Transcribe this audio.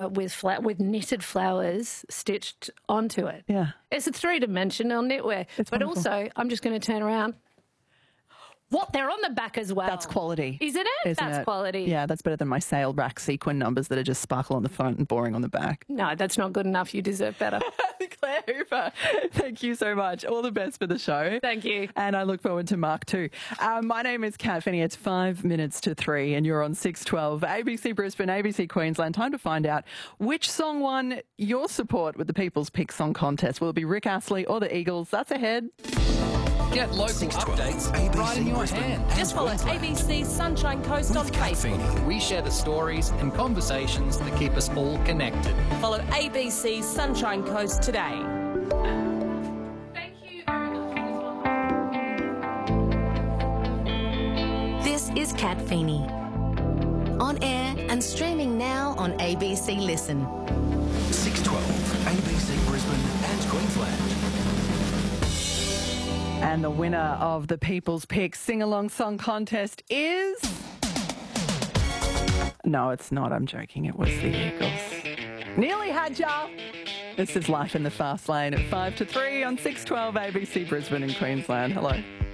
with knitted flowers stitched onto it. Yeah. It's a three-dimensional knitwear. It's but wonderful. also, I'm just going to turn around. What? They're on the back as well. That's quality. Isn't it? Isn't That's it? quality. Yeah, that's better than my sale rack sequin numbers that are just sparkle on the front and boring on the back. No, that's not good enough. You deserve better. Claire Hooper, thank you so much. All the best for the show. Thank you. And I look forward to Mark too. My name is Kat Finney. It's 5 minutes to 3 and you're on 612 ABC Brisbane, ABC Queensland. Time to find out which song won your support with the People's Pick Song Contest. Will it be Rick Astley or the Eagles? That's ahead. Get local 612 updates ABC right in your Brisbane hand. and Just follow Queensland. ABC Sunshine Coast on With Kat Facebook. Finney. We share the stories and conversations that keep us all connected. Follow ABC Sunshine Coast today. Thank you. This is Kat Feeney. On air and streaming now on ABC Listen. 612 ABC Brisbane and Queensland. And the winner of the People's Pick Sing-Along Song Contest is... No, it's not. I'm joking. It was the Eagles. Nearly had ya. This is Life in the Fast Lane at 5 to 3 on 612 ABC Brisbane in Queensland. Hello.